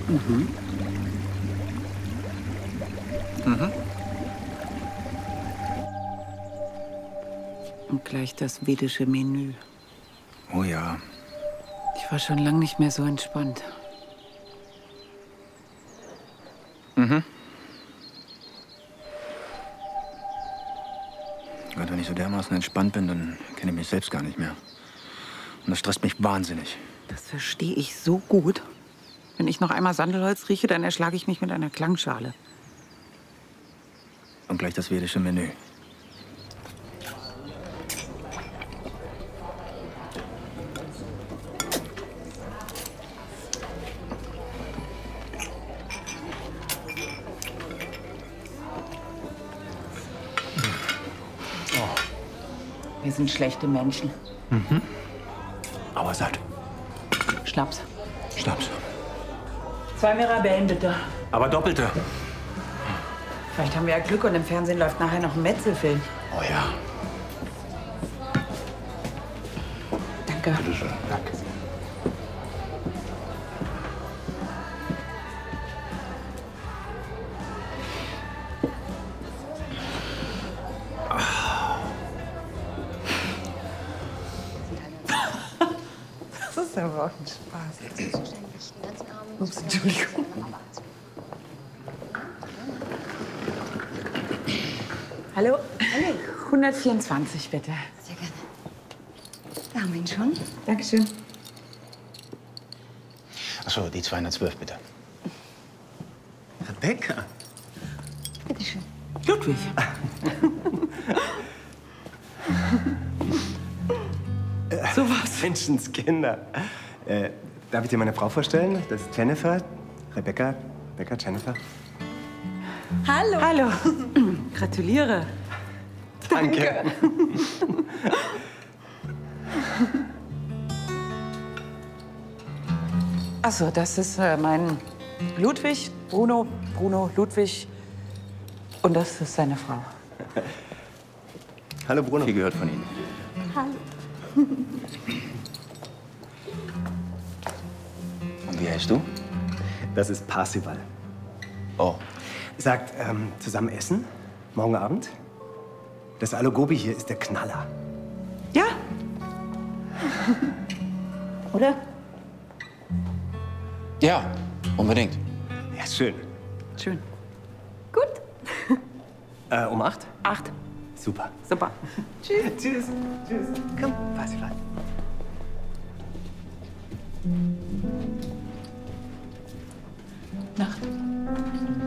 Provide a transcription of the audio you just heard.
Mhm. Mhm. Und gleich das vedische Menü. Oh ja. Ich war schon lange nicht mehr so entspannt. Mhm. Gott, wenn ich so dermaßen entspannt bin, dann kenne ich mich selbst gar nicht mehr. Und das stresst mich wahnsinnig. Das verstehe ich so gut. Wenn ich noch einmal Sandelholz rieche, dann erschlage ich mich mit einer Klangschale. Und gleich das vedische Menü. Wir sind schlechte Menschen. Mhm. Aber satt. Schnaps. Schnaps. 2 Mirabellen, bitte. Aber doppelte. Vielleicht haben wir ja Glück und im Fernsehen läuft nachher noch ein Metzelfilm. Oh ja. Danke. Bitte schön. Danke. Das ist ja überhaupt ein Spaß. Ups, Entschuldigung. Hallo? Hallo. 124, bitte. Sehr gerne. Da haben wir ihn schon. Dankeschön. Achso, die 212 bitte. Rebecca. Bitte schön. Ludwig. So was. Menschenskinder. Darf ich dir meine Frau vorstellen? Das ist Jennifer. Rebecca. Rebecca, Jennifer. Hallo. Hallo. Gratuliere. Danke. Achso, das ist mein Ludwig, Bruno, Ludwig. Und das ist seine Frau. Hallo, Bruno. Viel gehört von Ihnen. Hallo. Und wie heißt du? Das ist Parsival. Oh. Sagt, zusammen essen? Morgen Abend? Das Alu Gobi hier ist der Knaller. Ja? Oder? Ja, unbedingt. Ja, schön. Schön. Gut. Um 8? 8. Super. Super. Tschüss. Tschüss. Tschüss. Komm, Parsival. Nacht.